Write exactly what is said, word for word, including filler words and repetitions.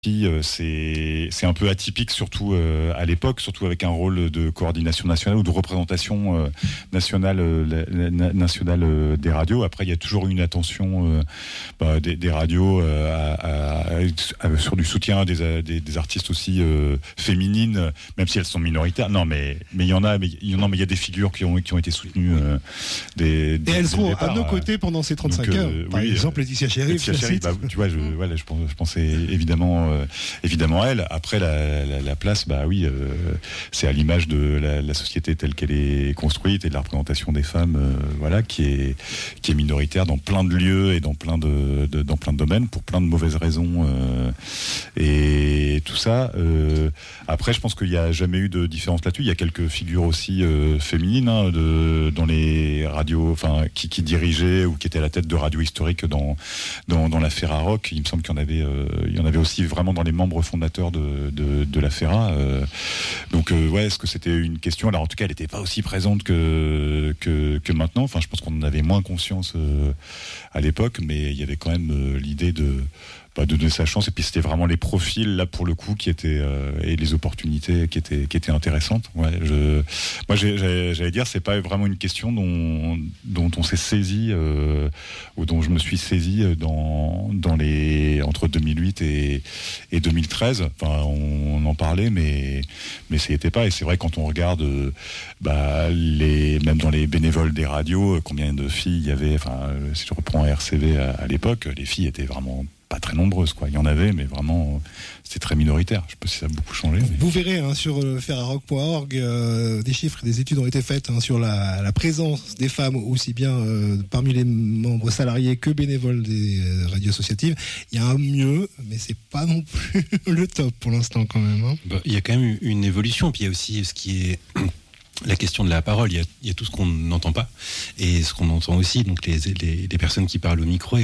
C'est, c'est un peu atypique, surtout euh, à l'époque, surtout avec un rôle de coordination nationale ou de représentation euh, nationale, euh, la, la, nationale euh, des radios. Après, il y a toujours eu une attention euh, bah, des, des radios euh, à, à, à, sur du soutien des, des, des artistes aussi euh, féminines, même si elles sont minoritaires. Non, mais mais il y en a, mais il y en a, mais il y a des figures qui ont qui ont été soutenues. Euh, des, des, Et elles seront départ, à nos côtés pendant ces trente-cinq donc, heures. Euh, Par oui, exemple, Laetitia Chérif. Laetitia Chérif, bah, tu vois, je, voilà, je, pense, je pensais évidemment. Euh, évidemment elle. Après la, la, la place, bah oui, euh, c'est à l'image de la, la société telle qu'elle est construite et de la représentation des femmes, euh, voilà, qui est qui est minoritaire dans plein de lieux et dans plein de, de dans plein de domaines pour plein de mauvaises raisons euh, et tout ça. Euh, après, je pense qu'il n'y a jamais eu de différence là-dessus. Il y a quelques figures aussi euh, féminines hein, de dans les radios, enfin qui, qui dirigeaient ou qui étaient à la tête de radios historiques dans dans, dans la Ferrarock. Il me semble qu'il y en avait, euh, il y en avait aussi vraiment dans les membres fondateurs de, de, de la Ferra. Euh, donc, euh, ouais, est-ce que c'était une question ? Alors, en tout cas, elle n'était pas aussi présente que, que, que maintenant. Enfin, je pense qu'on en avait moins conscience euh, à l'époque, mais il y avait quand même euh, l'idée de, bah, de donner sa chance. Et puis, c'était vraiment les profils, là, pour le coup, qui étaient, euh, et les opportunités qui étaient, qui étaient intéressantes. Ouais, je, moi, j'ai, j'ai, j'allais dire, c'est pas vraiment une question dont, dont on s'est saisi, euh, ou dont je me suis saisi dans, dans les, entre deux mille huit et, et deux mille treize. Enfin, on, on en parlait, mais, mais ça n'y était pas. Et c'est vrai, quand on regarde, euh, bah, les, même dans les bénévoles des radios, combien de filles il y avait, enfin, si je reprends R C V à, à l'époque, les filles étaient vraiment pas très nombreuses, quoi. Il y en avait, mais vraiment, c'était très minoritaire. Je sais pas si ça a beaucoup changé. Mais... Vous verrez hein, sur le ferrarock point org, euh, des chiffres et des études ont été faites hein, sur la, la présence des femmes, aussi bien euh, parmi les membres salariés que bénévoles des euh, radios associatives. Il y a un mieux, mais c'est pas non plus le top pour l'instant quand même. Hein. Bah, il y a quand même une évolution, puis il y a aussi ce qui est... la question de la parole, il y a, il y a tout ce qu'on n'entend pas et ce qu'on entend aussi, donc les, les, les personnes qui parlent au micro.